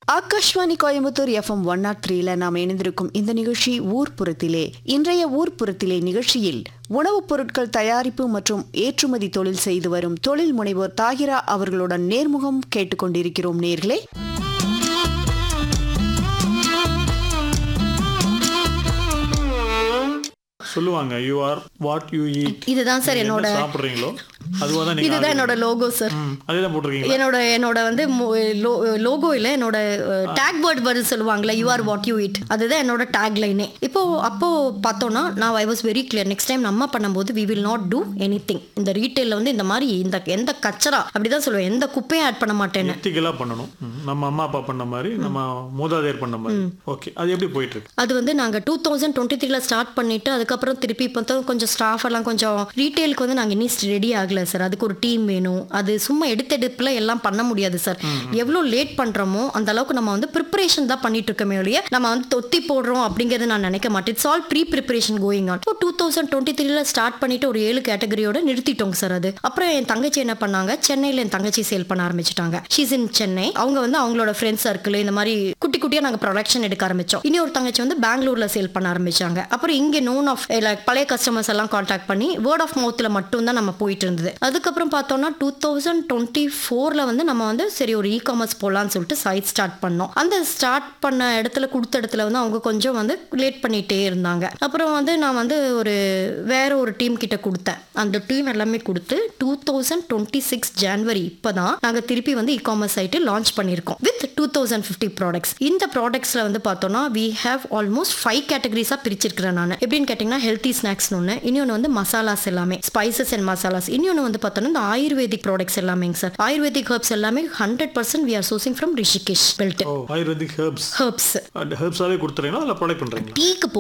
Akashvani Coimbatore FM 103 நாம் இணைந்திருக்கும் இந்த நிகழ்ச்சி ஊர்ப்புறத்திலே. இன்றைய ஊர்ப்புறத்திலே நிகழ்ச்சியில் உணவுப் பொருட்கள் தயாரிப்பு மற்றும் ஏற்றுமதி தொழில் செய்து வரும் தொழில் முனைவோர் தாகிரா அவர்களுடன் நேர்முகம் கேட்டுக்கொண்டிருக்கிறோம் நேர்களே. சொல்லுவாங்க you are what you eat. இதுதான் சார் என்னோட சாப்பிடுறீங்களோ அதுதான் இதுதான் என்னோட லோகோ சார். அதேதான் போட்டுருக்கீங்க. என்னோட வந்து லோகோ இல்ல, என்னோட டேக் வேர்ட் வருது சொல்லுவாங்கல்ல, you are what you it, அதுதான் என்னோட டேக் லைனே. அப்போ பார்த்தோம்னா நான் I was very clear. Next time நம்ம பண்ணும்போது we will not two anything இந்த ரீட்டைல்ல வந்து இந்த மாதிரி எந்த கச்சரா அப்படிதான் சொல்லுவேன், எந்த குப்பையும் ஆட் பண்ண மாட்டேன்னு. எத்திக்கலா பண்ணணும். நம்ம அம்மா அப்பா பண்ண மாதிரி, நம்ம மூதாதையர் பண்ண மாதிரி. ஓகே, அது எப்படி போயிட்டு இருக்கு? அது வந்து நாங்க 2023 ஸ்டார்ட் பண்ணிட்டு அதுக்கப்புறம் திருப்பி இப்போ கொஞ்சம் ஸ்டாஃப் எல்லாம் கொஞ்சம் ரீட்டைலுக்கு வந்து நாங்க இன்னும் ரெடி ஆகல சார். அதுக்கு ஒரு டீம் வேணும். அது சும்மா எடுப்புல எல்லாம் பண்ண முடியாது சார். எவ்வளோ லேட் பண்றோமோ அந்த அளவுக்கு நம்ம வந்து ப்ரிப்பரேஷன் தான் பண்ணிட்டு இருக்கோமே ஒழிய நம்ம வந்து தொத்தி போடுறோம் அப்படிங்கறது நான் நினைக்க மாட்டேன். It's all pre preparation going on. 2023 start பண்ணிட்டு ஒரு 7 கேட்டகரியோட நிறுத்திட்டோங்க சார். அது அப்புறம் என் தங்கச்சி என்ன பண்ணாங்க, சென்னையில என் தங்கச்சி சேல் பண்ண ஆரம்பிச்சிட்டாங்க. ஷீஸ் இன் சென்னை. அவங்க வந்து அவங்களோட ஃப்ரெண்ட்ஸ் சர்க்கிள் இந்த மாதிரி குட்டி குட்டியா நாங்க ப்ரொடக்ஷன் எடுக்க ஆரம்பிச்சோம். இனி ஒரு தங்கச்சி வந்து பெங்களூர்ல சேல் பண்ண ஆரம்பிச்சாங்க. அப்புறம் இங்க நோன் ஆஃப் பழைய கஸ்டமர்ஸ் எல்லாம் கான்டாக்ட் பண்ணி வேர்ட் ஆஃப் மவுத்ல மட்டும் தான் நம்ம போயிட்டு இருந்தது. அதுக்கப்புறம் பார்த்தோம்னா 2024 வந்து நம்ம வந்து சரி ஒரு இ-காமர்ஸ் போலான்னு சொல்லிட்டு சைட் ஸ்டார்ட் பண்ணோம். அந்த ஸ்டார்ட் பண்ண கொடுத்த இடத்துல வந்து அவங்க கொஞ்சம் வந்து லேட் பண்ணிட்டே இருந்தாங்க. அப்புறம் வந்து நான் வந்து வேற ஒரு டீம் கிட்ட கொடுத்தேன். அந்த டீம் எல்லாமே கொடுத்து 2026 ஜனவரி இப்பதான் நாங்க திருப்பி வந்து இ-காமர்ஸ் சைட் லான்ச் பண்ணிருக்கோம் வித் 2050 ப்ராடக்ட்ஸ். இந்த ப்ராடக்ட்ஸ்ல வந்து பார்த்தோம்னா we have almost 5 கேட்டகரிஸா பிரிச்சிருக்கிறேன் நான். எப்படின்னு கேட்டீங்கன்னா ஹெல்த்தி ஸ்நாக்ஸ் ஒன்று, இன்னொன்று வந்து மசாலாஸ் எல்லாமே ஸ்பைசஸ் அண்ட் மசாலாஸ், இன்னொன்று வந்து பார்த்தோன்னா இந்த ayurvedic products எல்லாமேங்க sir. Ayurvedic herbs எல்லாமே 100% we are sourcing from Rishikesh belt. Ayurvedic herbs ஹெர்ப்ஸாவே கொடுத்துறீங்களா இல்ல ப்ரொடக்ட் பண்றீங்களா? டீக்கு